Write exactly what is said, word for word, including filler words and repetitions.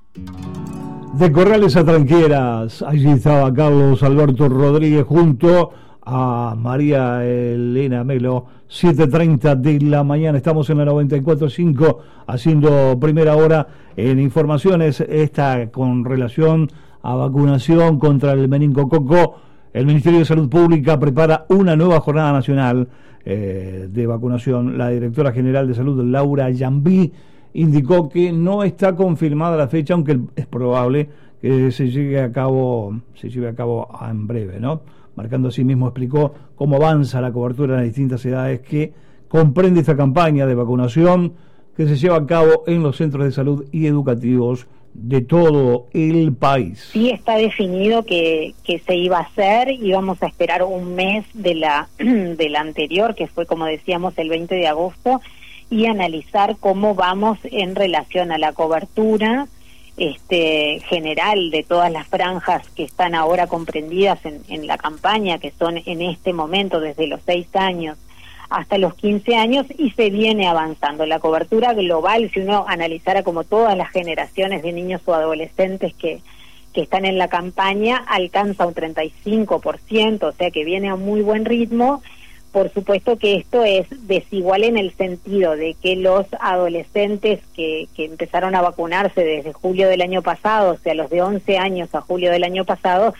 De Corrales a Tranqueras, allí estaba Carlos Alberto Rodríguez junto a María Elena Melo, siete treinta de la mañana, estamos en la noventa y cuatro punto cinco haciendo primera hora en informaciones, esta con relación a vacunación contra el meningococo. El Ministerio de Salud Pública prepara una nueva jornada nacional eh, de vacunación. La directora general de Salud, Laura Yambí, indicó que no está confirmada la fecha, aunque es probable que se llegue a cabo, se lleve a cabo en breve, ¿no? Marcando así mismo explicó cómo avanza la cobertura en las distintas edades que comprende esta campaña de vacunación que se lleva a cabo en los centros de salud y educativos de todo el país. Sí está definido que, que se iba a hacer, íbamos a esperar un mes de la, de la anterior, que fue, como decíamos, el veinte de agosto, y analizar cómo vamos en relación a la cobertura este, general de todas las franjas que están ahora comprendidas en, en la campaña, que son en este momento desde los seis años hasta los quince años, y se viene avanzando. La cobertura global, si uno analizara como todas las generaciones de niños o adolescentes que, que están en la campaña, alcanza un treinta y cinco por ciento, o sea que viene a muy buen ritmo. Por supuesto que esto es desigual en el sentido de que los adolescentes que, que empezaron a vacunarse desde julio del año pasado, o sea, los de once años a julio del año pasado,